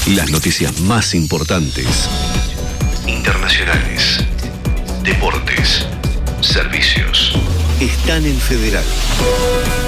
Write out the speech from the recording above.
Las noticias más importantes, internacionales, deportes, servicios, están en Federal.